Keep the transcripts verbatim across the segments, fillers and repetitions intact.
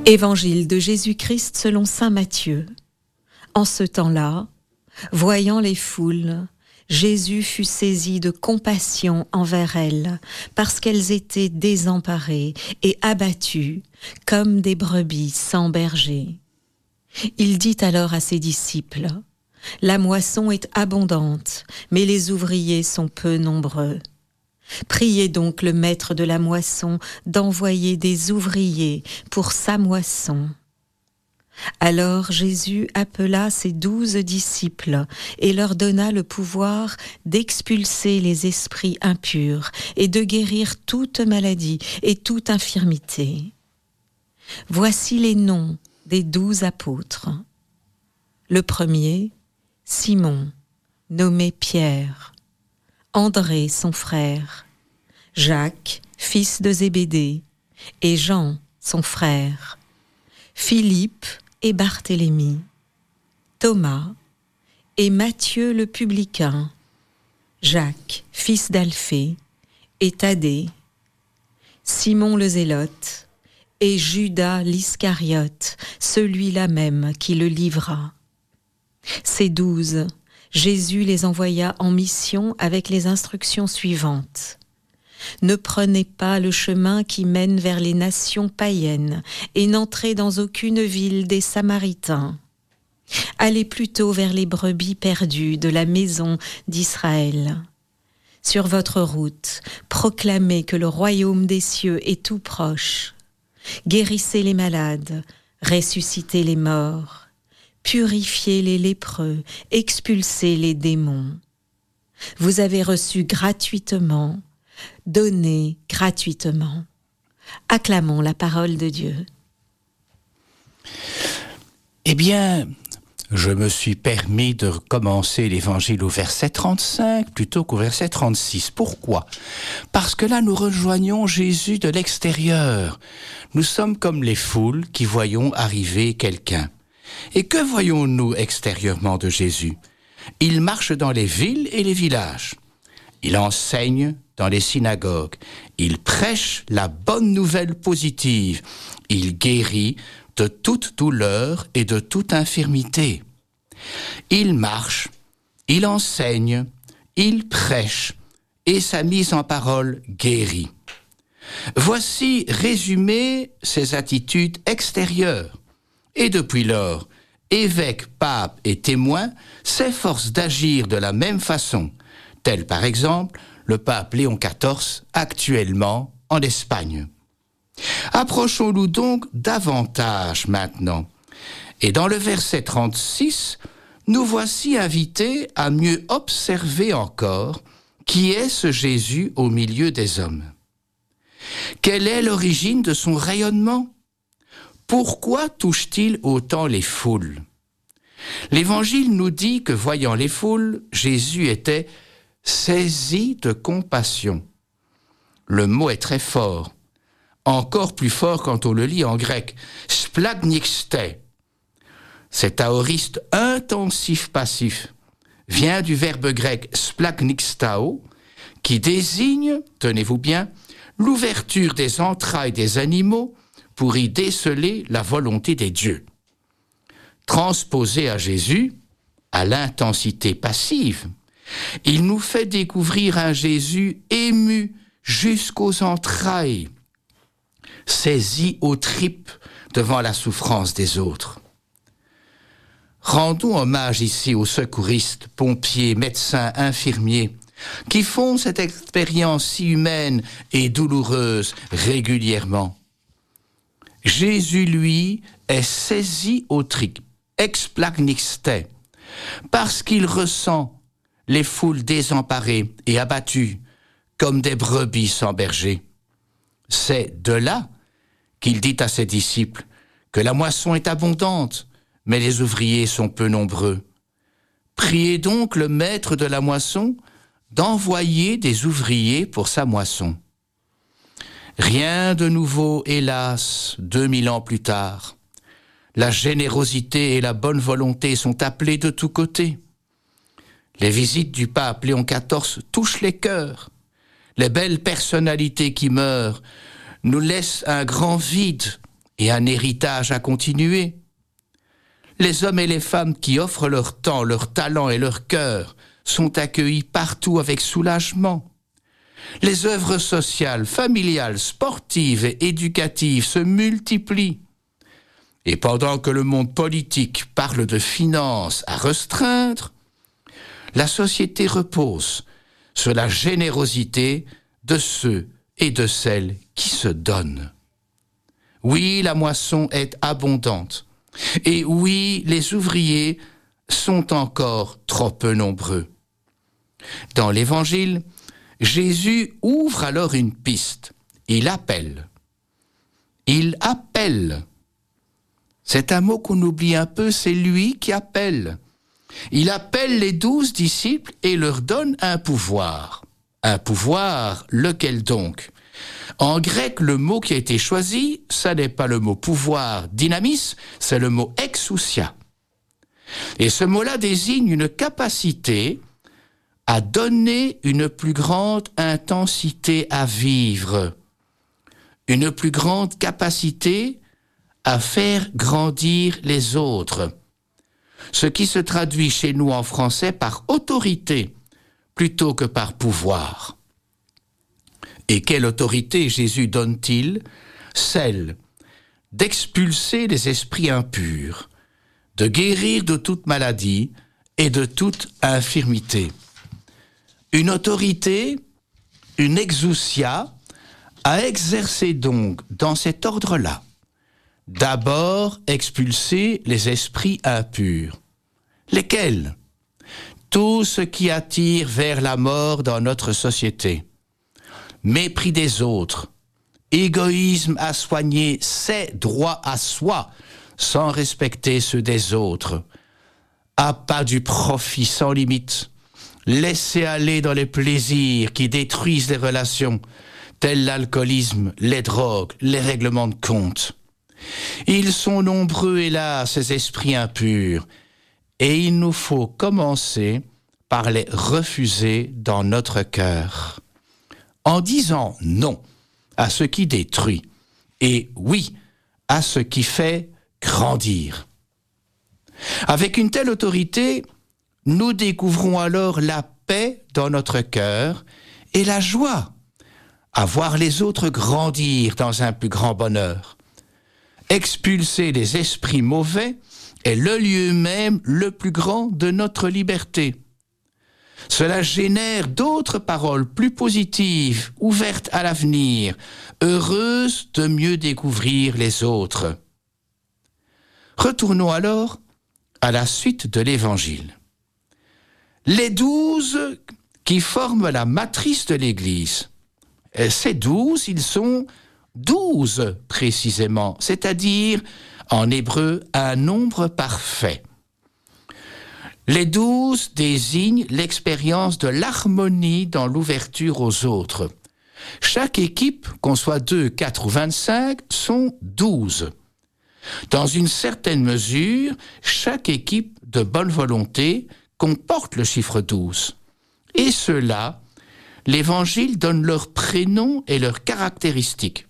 Évangile de Jésus-Christ selon saint Matthieu. En ce temps-là, voyant les foules, Jésus fut saisi de compassion envers elles, parce qu'elles étaient désemparées et abattues, comme des brebis sans berger. Il dit alors à ses disciples, « La moisson est abondante, mais les ouvriers sont peu nombreux. Priez donc le maître de la moisson d'envoyer des ouvriers pour sa moisson. » Alors Jésus appela ses douze disciples et leur donna le pouvoir d'expulser les esprits impurs et de guérir toute maladie et toute infirmité. Voici les noms des douze apôtres. Le premier, Simon, nommé Pierre, André son frère, Jacques, fils de Zébédée, et Jean son frère, Philippe et Barthélemy, Thomas et Matthieu le publicain, Jacques, fils d'Alphée, et Thaddée, Simon le Zélote, et Judas l'Iscariote, celui-là même qui le livra. Ces douze, Jésus les envoya en mission avec les instructions suivantes. Ne prenez pas le chemin qui mène vers les nations païennes et n'entrez dans aucune ville des Samaritains. Allez plutôt vers les brebis perdues de la maison d'Israël. Sur votre route, proclamez que le royaume des cieux est tout proche. Guérissez les malades, ressuscitez les morts, purifiez les lépreux, expulsez les démons. Vous avez reçu gratuitement, donnez gratuitement. Acclamons la parole de Dieu. Eh bien, je me suis permis de commencer l'évangile au verset trente-cinq plutôt qu'au verset trente-six. Pourquoi ? Parce que là, nous rejoignons Jésus de l'extérieur. Nous sommes comme les foules qui voyons arriver quelqu'un. Et que voyons-nous extérieurement de Jésus ? Il marche dans les villes et les villages. Il enseigne dans les synagogues. Il prêche la bonne nouvelle positive. Il guérit de toute douleur et de toute infirmité. Il marche, il enseigne, il prêche, et sa mise en parole guérit. Voici résumées ses attitudes extérieures. Et depuis lors, évêques, papes et témoins s'efforcent d'agir de la même façon, tel par exemple le pape Léon quatorze, actuellement en Espagne. Approchons-nous donc davantage maintenant. Et dans le verset trente-six, nous voici invités à mieux observer encore qui est ce Jésus au milieu des hommes. Quelle est l'origine de son rayonnement ? Pourquoi touche-t-il autant les foules ? L'Évangile nous dit que, voyant les foules, Jésus était saisi de compassion. Le mot est très fort, encore plus fort quand on le lit en grec, splagnixte. Cet aoriste intensif passif vient du verbe grec splagnixtao, qui désigne, tenez-vous bien, l'ouverture des entrailles des animaux pour y déceler la volonté des dieux. Transposé à Jésus, à l'intensité passive, il nous fait découvrir un Jésus ému jusqu'aux entrailles, saisi aux tripes devant la souffrance des autres. Rendons hommage ici aux secouristes, pompiers, médecins, infirmiers, qui font cette expérience si humaine et douloureuse régulièrement. Jésus, lui, est saisi aux tripes, explagnixte, parce qu'il ressent les foules désemparées et abattues comme des brebis sans berger. C'est de là qu'il dit à ses disciples que la moisson est abondante, mais les ouvriers sont peu nombreux. Priez donc le maître de la moisson d'envoyer des ouvriers pour sa moisson. Rien de nouveau, hélas, deux mille ans plus tard. La générosité et la bonne volonté sont appelées de tous côtés. Les visites du pape Léon quatorze touchent les cœurs. Les belles personnalités qui meurent nous laissent un grand vide et un héritage à continuer. Les hommes et les femmes qui offrent leur temps, leur talent et leur cœur sont accueillis partout avec soulagement. Les œuvres sociales, familiales, sportives et éducatives se multiplient. Et pendant que le monde politique parle de finances à restreindre, la société repose sur la générosité de ceux et de celles qui se donnent. Oui, la moisson est abondante. Et oui, les ouvriers sont encore trop peu nombreux. Dans l'Évangile, Jésus ouvre alors une piste. Il appelle. Il appelle. C'est un mot qu'on oublie un peu, c'est lui qui appelle. Il appelle les douze disciples et leur donne un pouvoir. Un pouvoir, lequel donc ? En grec, le mot qui a été choisi, ça n'est pas le mot pouvoir, dynamis, c'est le mot exousia. Et ce mot-là désigne une capacité à donner une plus grande intensité à vivre, une plus grande capacité à faire grandir les autres. Ce qui se traduit chez nous en français par autorité plutôt que par pouvoir. Et quelle autorité Jésus donne-t-il ? Celle d'expulser les esprits impurs, de guérir de toute maladie et de toute infirmité. Une autorité, une exousia, à exercer donc dans cet ordre-là. D'abord, expulser les esprits impurs. Lesquels ? Tout ce qui attire vers la mort dans notre société. Mépris des autres, égoïsme à soigner ses droits à soi, sans respecter ceux des autres, appât du profit sans limite, laisser aller dans les plaisirs qui détruisent les relations, tels l'alcoolisme, les drogues, les règlements de compte. Ils sont nombreux, hélas, ces esprits impurs, et il nous faut commencer par les refuser dans notre cœur. En disant non à ce qui détruit et oui à ce qui fait grandir. Avec une telle autorité, nous découvrons alors la paix dans notre cœur et la joie à voir les autres grandir dans un plus grand bonheur. Expulser les esprits mauvais est le lieu même le plus grand de notre liberté. Cela génère d'autres paroles plus positives, ouvertes à l'avenir, heureuses de mieux découvrir les autres. Retournons alors à la suite de l'Évangile. Les douze qui forment la matrice de l'Église, ces douze, ils sont douze précisément, c'est-à-dire en hébreu un nombre parfait. Les douze désignent l'expérience de l'harmonie dans l'ouverture aux autres. Chaque équipe, qu'on soit deux, quatre ou vingt-cinq, sont douze. Dans une certaine mesure, chaque équipe de bonne volonté comporte le chiffre douze. Et ceux-là, l'Évangile donne leurs prénoms et leurs caractéristiques.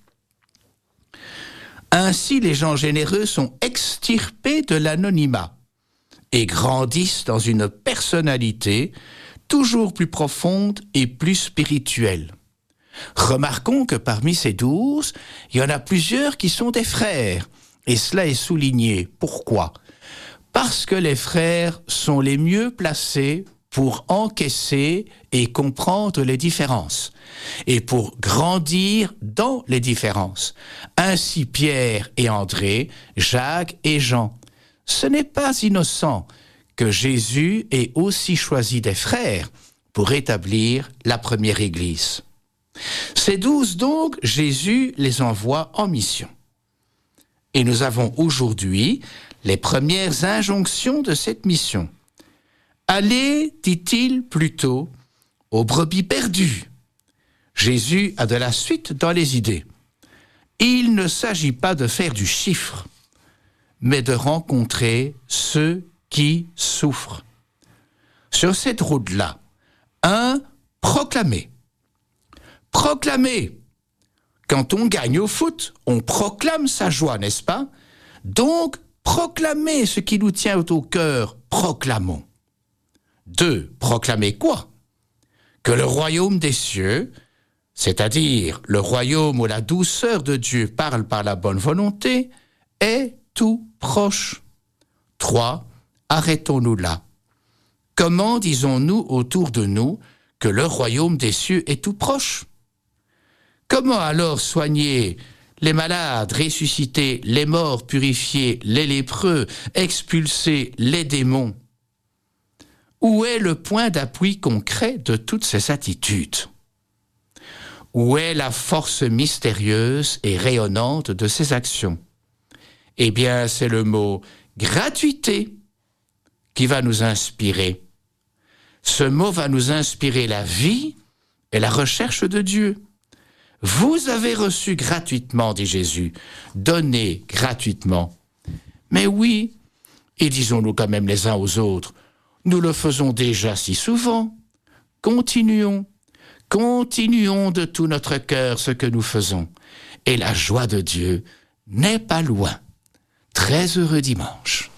Ainsi, les gens généreux sont extirpés de l'anonymat et grandissent dans une personnalité toujours plus profonde et plus spirituelle. Remarquons que parmi ces douze, il y en a plusieurs qui sont des frères, et cela est souligné. Pourquoi ? Parce que les frères sont les mieux placés pour encaisser et comprendre les différences, et pour grandir dans les différences. Ainsi Pierre et André, Jacques et Jean. Ce n'est pas innocent que Jésus ait aussi choisi des frères pour établir la première Église. Ces douze donc, Jésus les envoie en mission. Et nous avons aujourd'hui les premières injonctions de cette mission. Allez, dit-il plutôt, aux brebis perdues. Jésus a de la suite dans les idées. Il ne s'agit pas de faire du chiffre, mais de rencontrer ceux qui souffrent. Sur cette route-là, un, proclamer. Proclamer Quand on gagne au foot, on proclame sa joie, n'est-ce pas? Donc, proclamer ce qui nous tient au cœur, proclamons. Deux, proclamer quoi? Que le royaume des cieux, c'est-à-dire le royaume où la douceur de Dieu parle par la bonne volonté, est tout proche. Trois, arrêtons-nous là. Comment disons-nous autour de nous que le royaume des cieux est tout proche? Comment alors soigner les malades, ressusciter les morts, purifier les lépreux, expulser les démons? Où est le point d'appui concret de toutes ces attitudes? Où est la force mystérieuse et rayonnante de ces actions? Eh bien, c'est le mot « gratuité » qui va nous inspirer. Ce mot va nous inspirer la vie et la recherche de Dieu. Vous avez reçu gratuitement, dit Jésus, donnez gratuitement. Mais oui, et disons-nous quand même les uns aux autres, nous le faisons déjà si souvent. Continuons, continuons de tout notre cœur ce que nous faisons. Et la joie de Dieu n'est pas loin. Très heureux dimanche.